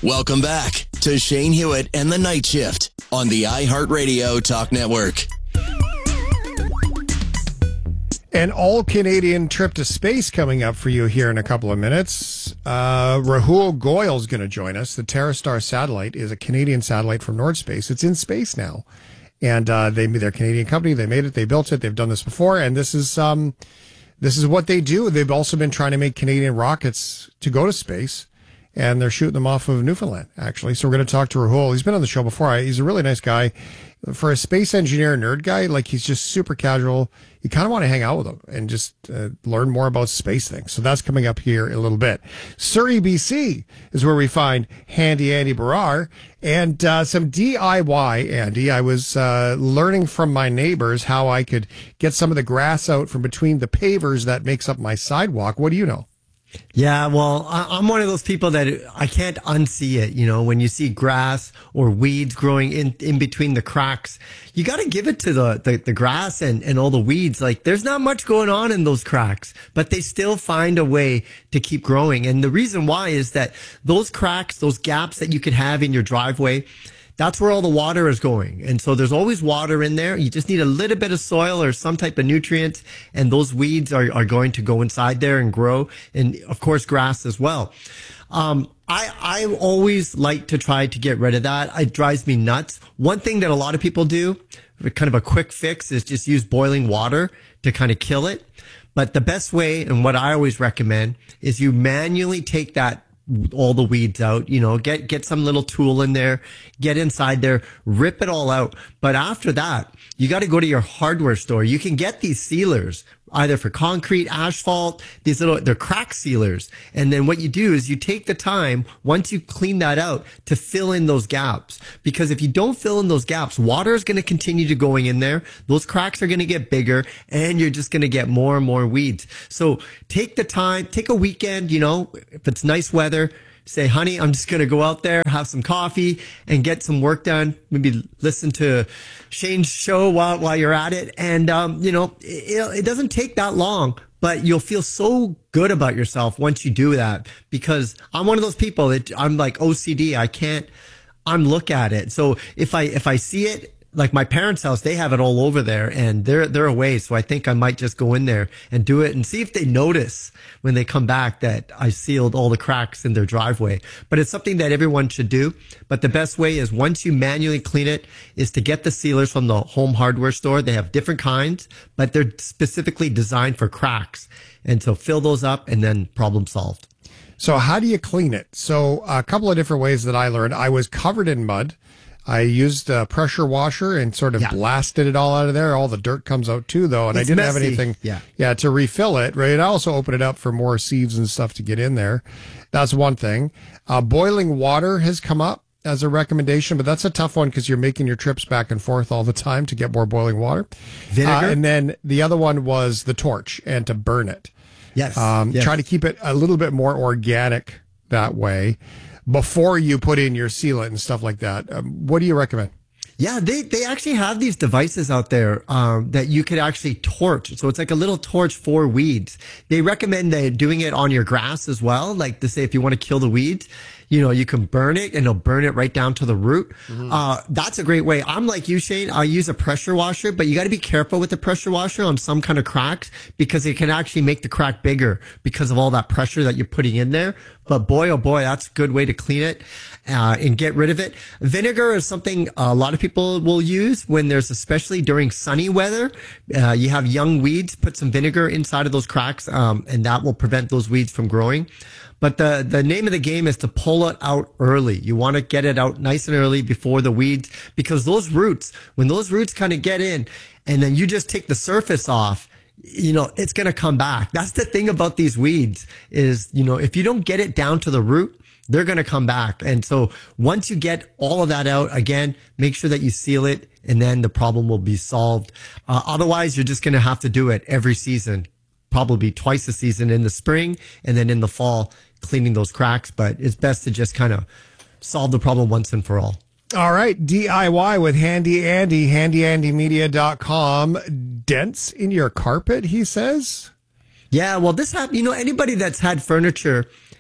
Welcome back to Shane Hewitt and the Night Shift on the iHeartRadio Talk Network. An all-Canadian trip to space coming up for you here in a couple of minutes. Rahul Goyal is going to join us. The TerraStar satellite is a Canadian satellite from Nordspace. It's in space now. And they're a Canadian company. They made it. They built it. They've done this before. And this is what they do. They've also been trying to make Canadian rockets to go to space. And they're shooting them off of Newfoundland, actually. So we're going to talk to Rahul. He's been on the show before. He's a really nice guy. For a space engineer nerd guy, like, he's just super casual. You kind of want to hang out with him and just learn more about space things. So that's coming up here in a little bit. Surrey, BC is where we find Handy Andy Barrar and some DIY, Andy. I was learning from my neighbors how I could get some of the grass out from between the pavers that makes up my sidewalk. What do you know? Yeah, well, I'm one of those people that I can't unsee it. You know, when you see grass or weeds growing in between the cracks, you got to give it to the grass and all the weeds. Like, there's not much going on in those cracks, but they still find a way to keep growing. And the reason why is that those cracks, those gaps that you could have in your driveway, that's where all the water is going. And so there's always water in there. You just need a little bit of soil or some type of nutrients, and those weeds are going to go inside there and grow. And of course, grass as well. I always like to try to get rid of that. It drives me nuts. One thing that a lot of people do, kind of a quick fix, is just use boiling water to kind of kill it. But the best way, and what I always recommend, is you manually take all the weeds out, you know, get some little tool in there, get inside there, rip it all out. But after that, you got to go to your hardware store. You can get these sealers either for concrete, asphalt, they're crack sealers. And then what you do is you take the time, once you clean that out, to fill in those gaps. Because if you don't fill in those gaps, water is going to continue to going in there. Those cracks are going to get bigger, and you're just going to get more and more weeds. So take the time, take a weekend, you know, if it's nice weather, say, honey, I'm just going to go out there, have some coffee, and get some work done. Maybe listen to Shane's show while you're at it. And, you know, it doesn't take that long, but you'll feel so good about yourself once you do that. Because I'm one of those people that I'm like OCD. I can't unlook at it. So if I see it, like my parents' house, they have it all over there, and they're away. So I think I might just go in there and do it and see if they notice when they come back that I sealed all the cracks in their driveway. But it's something that everyone should do. But the best way is, once you manually clean it, is to get the sealers from the home hardware store. They have different kinds, but they're specifically designed for cracks. And so fill those up, and then problem solved. So how do you clean it? So a couple of different ways that I learned. I was covered in mud. I used a pressure washer and sort of blasted it all out of there. All the dirt comes out too, though, and I didn't have anything to refill it, right? I also opened it up for more sieves and stuff to get in there. That's one thing. Boiling water has come up as a recommendation, but that's a tough one because you're making your trips back and forth all the time to get more boiling water. Vinegar? And then the other one was the torch and to burn it. Yes. Try to keep it a little bit more organic that way before you put in your sealant and stuff like that. What do you recommend? Yeah, they actually have these devices out there that you could actually torch. So it's like a little torch for weeds. They recommend that doing it on your grass as well. Like, to say, if you want to kill the weeds, you know, you can burn it, and it'll burn it right down to the root. That's a great way. I'm like you, Shane. I use a pressure washer, but you got to be careful with the pressure washer on some kind of cracks, because it can actually make the crack bigger because of all that pressure that you're putting in there. But boy, oh boy, that's a good way to clean it and get rid of it. Vinegar is something a lot of people will use when there's, especially during sunny weather. You have young weeds, put some vinegar inside of those cracks, and that will prevent those weeds from growing. But the name of the game is to pull it out early. You want to get it out nice and early before the weeds, because those roots, when those roots kind of get in, and then you just take the surface off, you know, it's going to come back. That's the thing about these weeds is, you know, if you don't get it down to the root, they're going to come back. And so once you get all of that out, again, make sure that you seal it, and then the problem will be solved. Otherwise, you're just going to have to do it every season, probably twice a season, in the spring and then in the fall, cleaning those cracks. But it's best to just kind of solve the problem once and for all. All right. DIY with Handy Andy, handyandymedia.com. Dents in your carpet, he says? Yeah, well, this happened, you know, anybody that's had furniture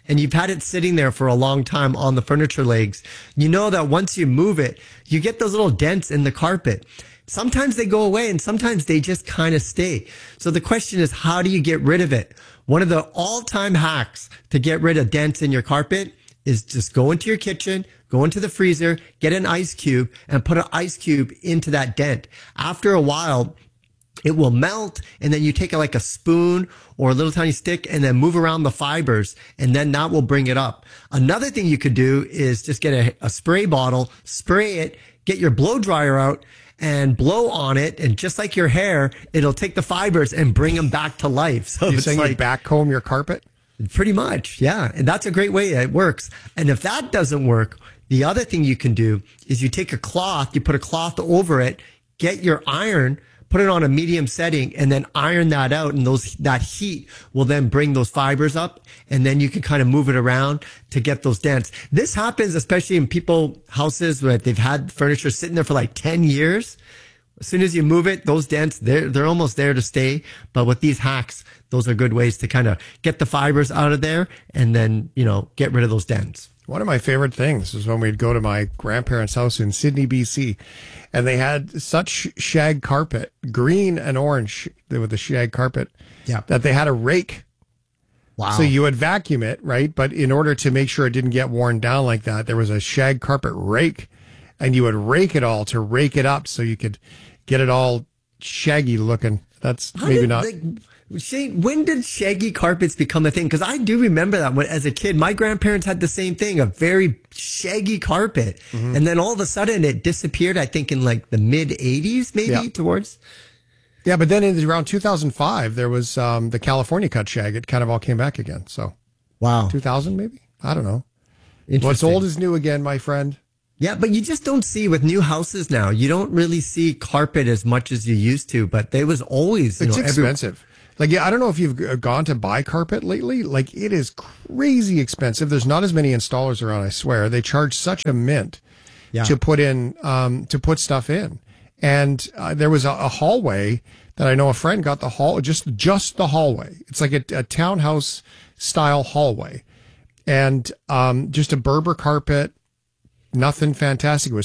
and you've had it sitting there for a long time on the furniture legs, you know that once you move it, you get those little dents in the carpet. Sometimes they go away and sometimes they just kind of stay. So the question is, how do you get rid of it? One of the all-time hacks to get rid of dents in your carpet is just go into your kitchen, go into the freezer, get an ice cube and put an ice cube into that dent. After a while, it will melt, and then you take like a spoon or a little tiny stick and then move around the fibers, and then that will bring it up. Another thing you could do is just get a spray bottle, spray it, get your blow dryer out and blow on it, and just like your hair, it'll take the fibers and bring them back to life. So You're it's saying like, you backcomb your carpet? Pretty much, yeah. And that's a great way it works. And if that doesn't work, the other thing you can do is you take a cloth, you put a cloth over it, get your iron, put it on a medium setting, and then iron that out. And that heat will then bring those fibers up, and then you can kind of move it around to get those dents. This happens especially in houses where they've had furniture sitting there for like 10 years. As soon as you move it, those dents, they're almost there to stay. But with these hacks, those are good ways to kind of get the fibers out of there and then, get rid of those dents. One of my favorite things is when we'd go to my grandparents' house in Sydney, BC, and they had such shag carpet, green and orange with the shag carpet, that they had a rake. Wow. So you would vacuum it, right? But in order to make sure it didn't get worn down like that, there was a shag carpet rake, and you would rake it all to rake it up so you could get it all shaggy looking. That's maybe not... Shane, when did shaggy carpets become a thing? Because I do remember that as a kid, my grandparents had the same thing, a very shaggy carpet. Mm-hmm. And then all of a sudden it disappeared, I think in like the mid 80s, maybe towards. Yeah, but then in around 2005, there was the California cut shag. It kind of all came back again. So, wow. 2000 maybe? I don't know. What's old is new again, my friend. Yeah, but you just don't see with new houses now. You don't really see carpet as much as you used to, but there was always, it's expensive. I don't know if you've gone to buy carpet lately. It is crazy expensive. There's not as many installers around, I swear. They charge such a mint to put in, to put stuff in. And there was a hallway that I know a friend got just the hallway. It's like a townhouse style hallway. And just a Berber carpet, nothing fantastic. It was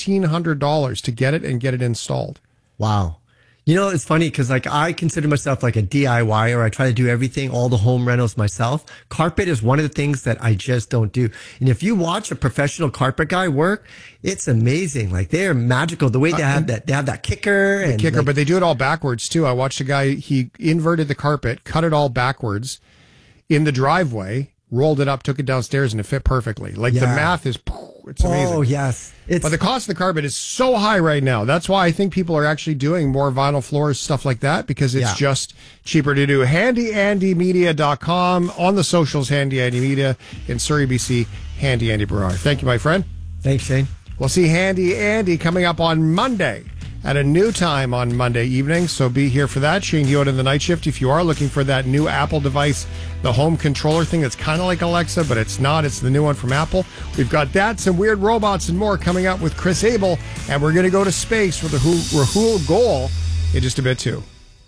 $1,300 to get it and get it installed. Wow. It's funny because I consider myself like a DIYer. I try to do everything, all the home rentals myself. Carpet is one of the things that I just don't do. And if you watch a professional carpet guy work, it's amazing. They're magical. The way they have that kicker. But they do it all backwards too. I watched a guy, he inverted the carpet, cut it all backwards in the driveway, rolled it up, took it downstairs, and it fit perfectly. The math is... It's amazing. Oh, yes. But the cost of the carpet is so high right now. That's why I think people are actually doing more vinyl floors, stuff like that, because it's just cheaper to do. HandyAndyMedia.com. On the socials, Handy Andy Media. In Surrey, BC, Handy Andy Barrar. Thank you, my friend. Thanks, Shane. We'll see Handy Andy coming up on Monday at a new time on Monday evening, so be here for that. Shane Hewitt in the night shift. If you are looking for that new Apple device, the home controller thing that's kind of like Alexa, but it's not. It's the new one from Apple. We've got that, some weird robots, and more coming up with Chris Abel, and we're going to go to space with Rahul Goel in just a bit, too.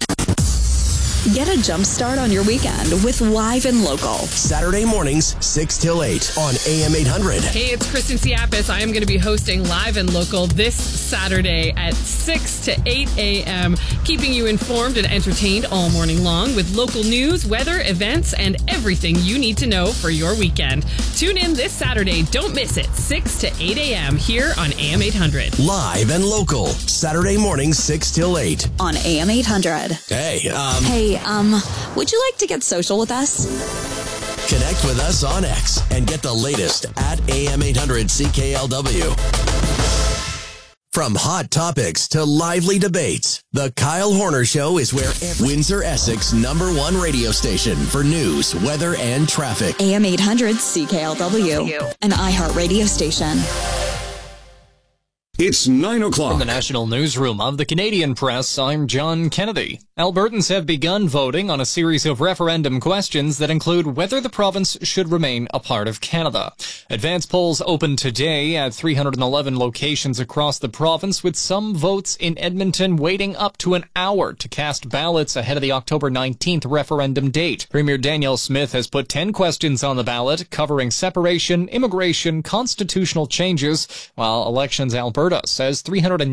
Get a jump start on your weekend with Live and Local. Saturday mornings, 6 till 8 on AM 800. Hey, it's Kristen Siapis. I am going to be hosting Live and Local this Saturday at 6 to 8 a.m., keeping you informed and entertained all morning long with local news, weather, events, and everything you need to know for your weekend. Tune in this Saturday. Don't miss it. 6 to 8 a.m. here on AM 800. Live and Local. Saturday mornings, 6 till 8 on AM 800. Hey, would you like to get social with us? Connect with us on X and get the latest at AM 800 CKLW. From hot topics to lively debates, the Kyle Horner Show is where Windsor, Essex #1 radio station for news, weather, and traffic. AM 800 CKLW, an iHeart radio station. It's 9 o'clock. From the National Newsroom of the Canadian Press, I'm John Kennedy. Albertans have begun voting on a series of referendum questions that include whether the province should remain a part of Canada. Advance polls open today at 311 locations across the province, with some votes in Edmonton waiting up to an hour to cast ballots ahead of the October 19th referendum date. Premier Danielle Smith has put 10 questions on the ballot covering separation, immigration, constitutional changes, while Elections Alberta says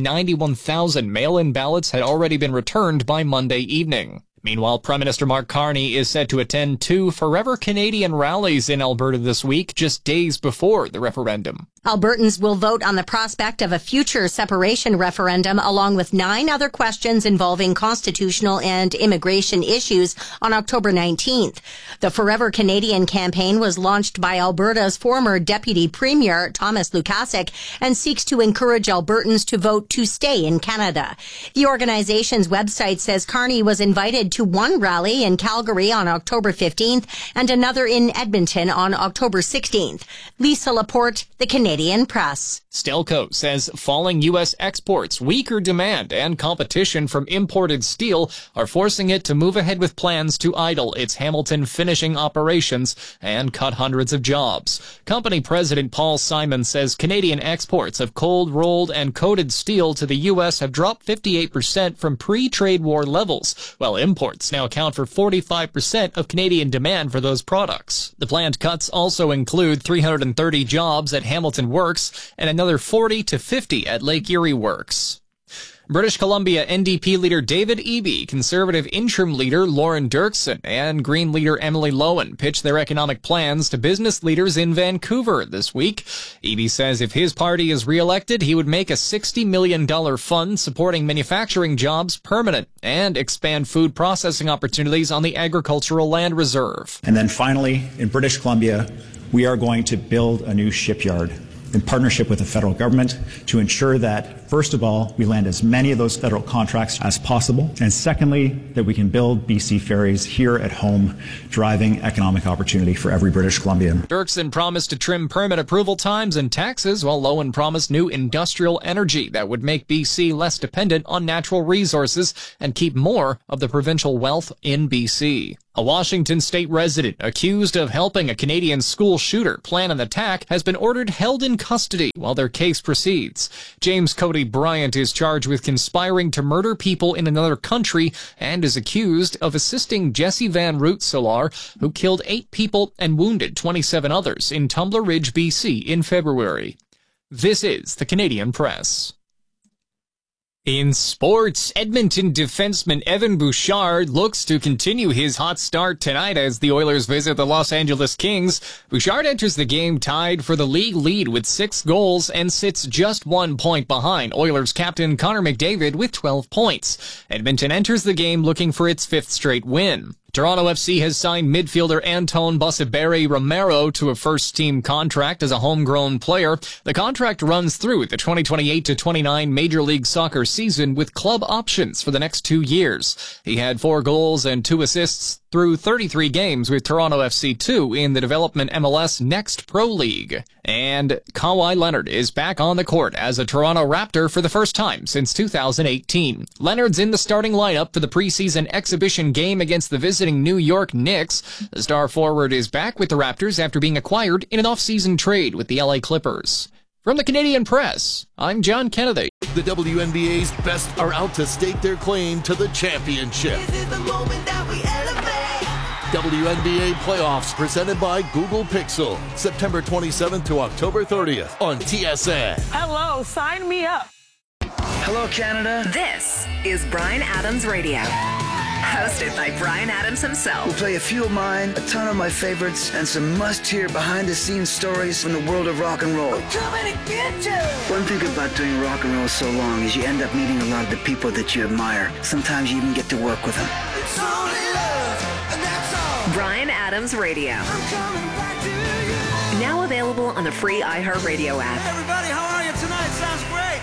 391,000 mail-in ballots had already been returned by Monday evening. Meanwhile, Prime Minister Mark Carney is set to attend 2 Forever Canadian rallies in Alberta this week, just days before the referendum. Albertans will vote on the prospect of a future separation referendum along with 9 other questions involving constitutional and immigration issues on October 19th. The Forever Canadian campaign was launched by Alberta's former Deputy Premier, Thomas Lukasik, and seeks to encourage Albertans to vote to stay in Canada. The organization's website says Carney was invited to one rally in Calgary on October 15th and another in Edmonton on October 16th. Lisa Laporte, the Canadian Press. Stelco says falling U.S. exports, weaker demand, and competition from imported steel are forcing it to move ahead with plans to idle its Hamilton finishing operations and cut hundreds of jobs. Company President Paul Simon says Canadian exports of cold, rolled, and coated steel to the U.S. have dropped 58% from pre-trade war levels, while imports now account for 45% of Canadian demand for those products. The planned cuts also include 330 jobs at Hamilton Works and another 40 to 50 at Lake Erie Works. British Columbia NDP leader David Eby, Conservative interim leader Lauren Dirksen, and Green leader Emily Lowen pitched their economic plans to business leaders in Vancouver this week. Eby says if his party is re-elected, he would make a $60 million fund supporting manufacturing jobs permanent and expand food processing opportunities on the agricultural land reserve. And then finally, in British Columbia, we are going to build a new shipyard in partnership with the federal government to ensure that, first of all, we land as many of those federal contracts as possible, and secondly, that we can build BC ferries here at home, driving economic opportunity for every British Columbian. Dirksen promised to trim permit approval times and taxes, while Lowen promised new industrial energy that would make BC less dependent on natural resources and keep more of the provincial wealth in BC. A Washington state resident accused of helping a Canadian school shooter plan an attack has been ordered held in custody while their case proceeds. James Cody Bryant is charged with conspiring to murder people in another country and is accused of assisting Jesse Van Root-Solar, who killed 8 people and wounded 27 others in Tumbler Ridge, BC in February. This is the Canadian Press. In sports, Edmonton defenseman Evan Bouchard looks to continue his hot start tonight as the Oilers visit the Los Angeles Kings. Bouchard enters the game tied for the league lead with 6 goals and sits just 1 point behind Oilers captain Connor McDavid with 12 points. Edmonton enters the game looking for its 5th straight win. Toronto FC has signed midfielder Anton Bosibere Romero to a first-team contract as a homegrown player. The contract runs through the 2028-29 Major League Soccer season with club options for the next 2 years. He had 4 goals and 2 assists through 33 games with Toronto FC 2 in the Development MLS Next Pro League. And Kawhi Leonard is back on the court as a Toronto Raptor for the first time since 2018. Leonard's in the starting lineup for the preseason exhibition game against the visiting New York Knicks. The star forward is back with the Raptors after being acquired in an off-season trade with the LA Clippers. From the Canadian Press, I'm John Kennedy. The WNBA's best are out to stake their claim to the championship. This is the moment that we elevate. WNBA playoffs presented by Google Pixel, September 27th to October 30th on TSN. Hello, sign me up. Hello, Canada. This is Bryan Adams Radio. Hosted by Bryan Adams himself. We'll play a few of mine, a ton of my favorites, and some must-hear behind-the-scenes stories from the world of rock and roll. I'm coming to get you! One thing about doing rock and roll so long is you end up meeting a lot of the people that you admire. Sometimes you even get to work with them. It's only love, and that's all. Bryan Adams Radio. I'm coming back to you. Now available on the free iHeartRadio app. Hey everybody, how are you tonight? Sounds great.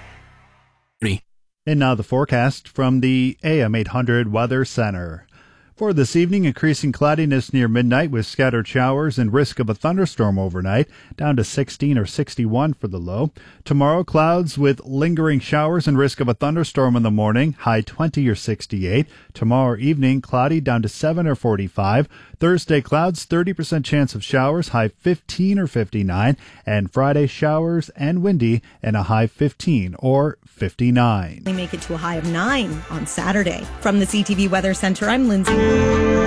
And now the forecast from the AM 800 Weather Center. For this evening, increasing cloudiness near midnight with scattered showers and risk of a thunderstorm overnight, down to 16 or 61 for the low. Tomorrow, clouds with lingering showers and risk of a thunderstorm in the morning, high 20 or 68. Tomorrow evening, cloudy, down to 7 or 45. Thursday, clouds, 30% chance of showers, high 15 or 59. And Friday, showers and windy and a high 15 or 59. We make it to a high of 9 on Saturday. From the CTV Weather Center, I'm Lindsay.